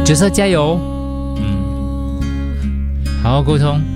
角色加油，好好沟通。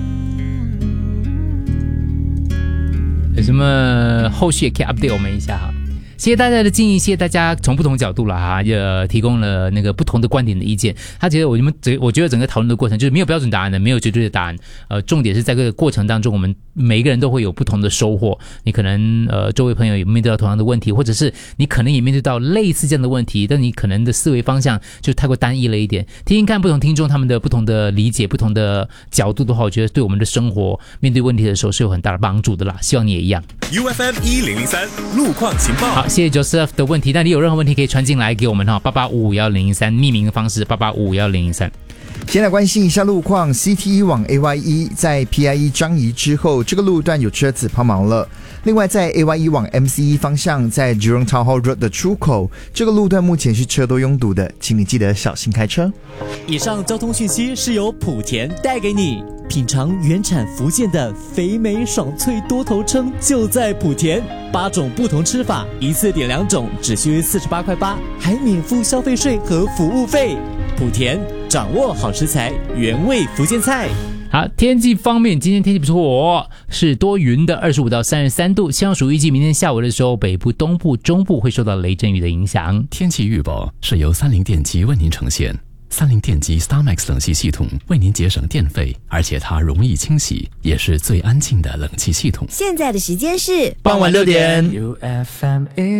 有什么后续也可以 update 我们一下哈。谢谢大家的建议，谢谢大家从不同角度了哈，也提供了那个不同的观点的意见。他觉得我觉得整个讨论的过程就是没有标准答案的，没有绝对的答案。重点是在这个过程当中，我们每一个人都会有不同的收获。你可能周围朋友也面对到同样的问题，或者是你可能也面对到类似这样的问题，但你可能的思维方向就太过单一了一点。听听看不同听众他们的不同的理解、不同的角度的话，我觉得对我们的生活面对问题的时候是有很大的帮助的啦。希望你也一样。 UFM 1003路况情报。 好，谢谢 Joseph 的问题。那你有任何问题可以传进来给我们哈，88551003匿名的方式88551003。 先来关心一下路况 ，CTE 往 AYE 在 PIE 张仪之后，这个路段有车子抛锚了。另外，在 AYE 往 MCE 方向，在 Jurong Town Hall Road 的出口，这个路段目前是车多拥堵的，请你记得小心开车。 以上交通讯息是由莆田带给你。品尝原产福建的肥美爽脆多头称就在莆田，8种不同吃法，一次点2种，只需48块8，还免付消费税和服务费。莆田掌握好食材，原味福建菜。 好，天气方面，今天天气不错，是多云的，25到33度。气象署预计明天下午的时候，北部、东部、中部会受到雷阵雨的影响。 天气预报是由30电机为您呈现。30电机 StarMax 冷气系统为您节省电费，而且它容易清洗，也是最安静的冷气系统。 现在的时间是傍晚6点。